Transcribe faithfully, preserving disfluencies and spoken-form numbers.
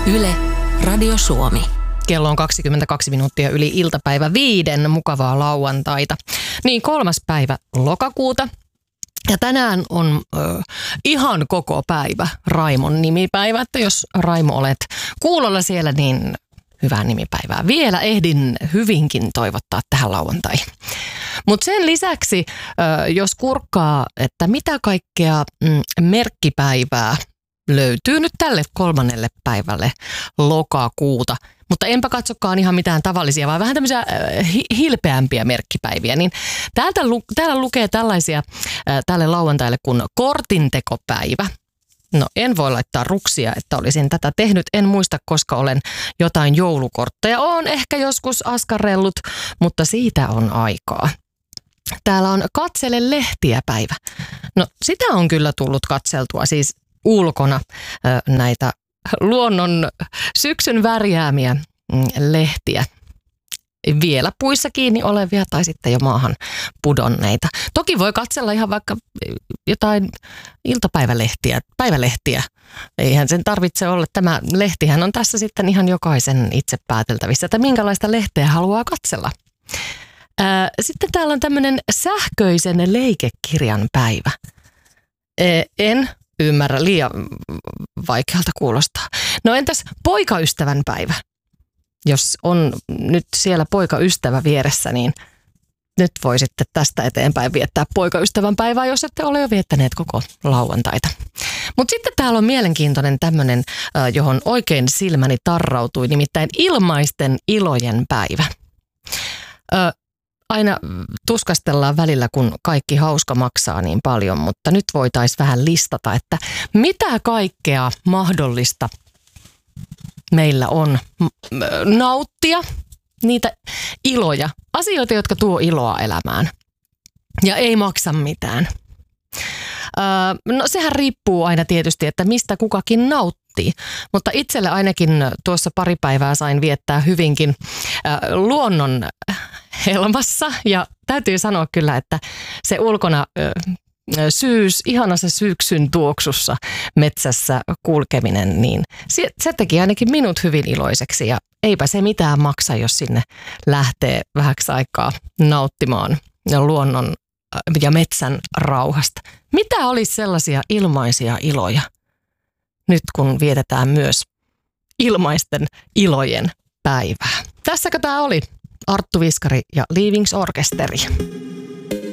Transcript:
Yle, Radio Suomi. Kello on kaksikymmentäkaksi minuuttia yli iltapäivä viiden. Mukavaa lauantaita. Niin, kolmas päivä lokakuuta. Ja tänään on ö, ihan koko päivä Raimon nimipäivä. Että jos Raimo olet kuulolla siellä, niin hyvää nimipäivää. Vielä ehdin hyvinkin toivottaa tähän lauantaihin. Mutta sen lisäksi, ö, jos kurkkaa, että mitä kaikkea mm, merkkipäivää löytyy nyt tälle kolmannelle päivälle lokakuuta, mutta enpä katsokaan ihan mitään tavallisia, vaan vähän tämmöisiä äh, hi- hilpeämpiä merkkipäiviä. Niin täältä lu- täällä lukee tällaisia äh, tälle lauantaille kuin kortintekopäivä. No, en voi laittaa ruksia, että olisin tätä tehnyt. En muista, koska olen jotain joulukortteja. Olen ehkä joskus askarrellut, mutta siitä on aikaa. Täällä on katsele lehtiä päivä. No, sitä on kyllä tullut katseltua, siis ulkona äh, näitä luonnon syksyn värjäämiä mm, lehtiä. Vielä puissa kiinni olevia tai sitten jo maahan pudonneita. Toki voi katsella ihan vaikka jotain iltapäivälehtiä, päivälehtiä. Eihän sen tarvitse olla. Tämä lehtihän on tässä sitten ihan jokaisen itse pääteltävissä, että minkälaista lehteä haluaa katsella. Ää, sitten täällä on tämmöinen sähköisen leikekirjan päivä. E, en ymmärrä, liian vaikealta kuulostaa. No entäs poikaystävän päivä? Jos on nyt siellä poikaystävä vieressä, niin nyt voi sitten tästä eteenpäin viettää poikaystävän päivää, jos ette ole jo viettäneet koko lauantaita. Mutta sitten täällä on mielenkiintoinen tämmöinen, johon oikein silmäni tarrautui, nimittäin ilmaisten ilojen päivä. Ö, Aina tuskastellaan välillä, kun kaikki hauska maksaa niin paljon, mutta nyt voitaisiin vähän listata, että mitä kaikkea mahdollista meillä on nauttia, niitä iloja, asioita, jotka tuo iloa elämään ja ei maksa mitään. Öö, no sehän riippuu aina tietysti, että mistä kukakin nauttii, mutta itselle ainakin tuossa pari päivää sain viettää hyvinkin öö, luonnon helmassa ja täytyy sanoa kyllä, että se ulkona öö, syys, ihana se syksyn tuoksussa metsässä kulkeminen, niin se, se teki ainakin minut hyvin iloiseksi ja eipä se mitään maksa, jos sinne lähtee vähäksi aikaa nauttimaan luonnon ja metsän rauhasta. Mitä olisi sellaisia ilmaisia iloja nyt, kun vietetään myös ilmaisten ilojen päivää? Tässäkö tämä oli Arttu Viskari ja Leavings Orkesteri?